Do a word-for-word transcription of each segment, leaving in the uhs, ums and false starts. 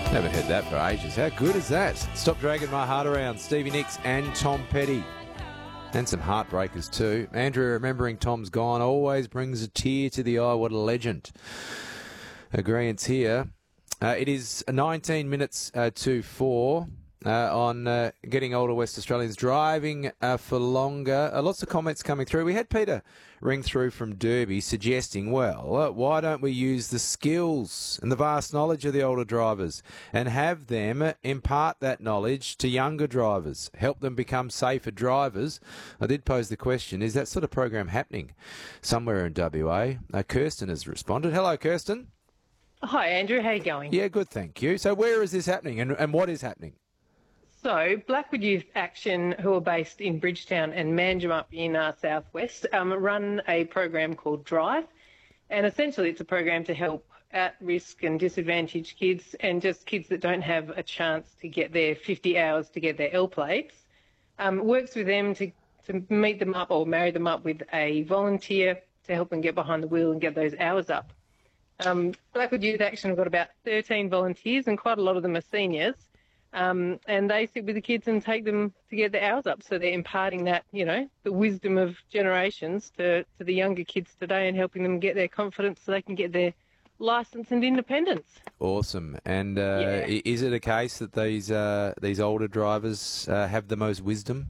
Haven't heard that for ages. How good is that? Stop Dragging My Heart Around. Stevie Nicks and Tom Petty. And some heartbreakers too. Andrew, remembering Tom's gone always brings a tear to the eye. What a legend. Agreeance here. Uh, it is nineteen minutes uh, to four. Uh, on uh, getting older West Australians driving uh, for longer. Uh, lots of comments coming through. We had Peter ring through from Derby suggesting, well, uh, why don't we use the skills and the vast knowledge of the older drivers and have them impart that knowledge to younger drivers, help them become safer drivers? I did pose the question, is that sort of program happening somewhere in W A? Uh, Kirsten has responded. Hello, Kirsten. Hi, Andrew. How are you going? Yeah, good, thank you. So where is this happening and, and what is happening? So, Blackwood Youth Action, who are based in Bridgetown and Manjimup in our southwest, um, run a program called Drive. And essentially it's a program to help at-risk and disadvantaged kids and just kids that don't have a chance to get their fifty hours to get their L plates. Um, works with them to, to meet them up or marry them up with a volunteer to help them get behind the wheel and get those hours up. Um, Blackwood Youth Action have got about thirteen volunteers and quite a lot of them are seniors. Um, and they sit with the kids and take them to get the hours up. So they're imparting that, you know, the wisdom of generations to, to the younger kids today and helping them get their confidence so they can get their licence and independence. Awesome. And uh, Yeah. is it a case that these uh, these older drivers uh, have the most wisdom?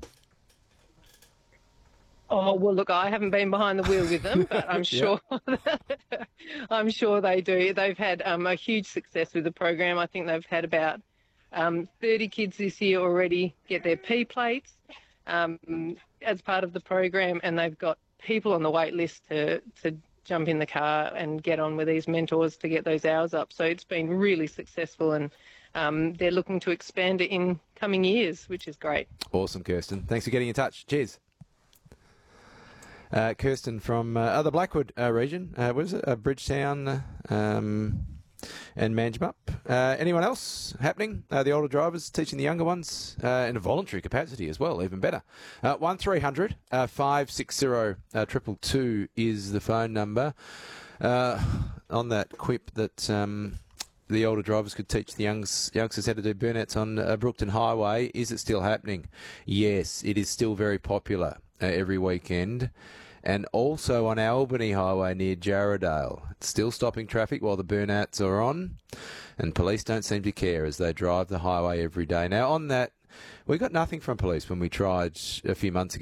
Oh, well, look, I haven't been behind the wheel with them, but I'm sure I'm sure they do. They've had um, a huge success with the program. I think they've had about Um, thirty kids this year already get their P plates um, as part of the program, and they've got people on the wait list to, to jump in the car and get on with these mentors to get those hours up. So it's been really successful, and um, they're looking to expand it in coming years, which is great. Awesome, Kirsten. Thanks for getting in touch. Cheers. Uh, Kirsten from uh, the Blackwood uh, region. Uh, what is it? Uh, Bridgetown um, and Manjimup. Uh, anyone else happening? Uh, the older drivers teaching the younger ones uh, in a voluntary capacity as well, even better. Uh, one three hundred five six zero two two is the phone number. Uh, on that quip that um, the older drivers could teach the youngs, youngsters how to do burnouts on uh, Brookton Highway, is it still happening? Yes, it is still very popular uh, every weekend. And also on Albany Highway near Jarradale. It's still stopping traffic while the burnouts are on, and police don't seem to care as they drive the highway every day. Now, on that, we got nothing from police when we tried a few months ago.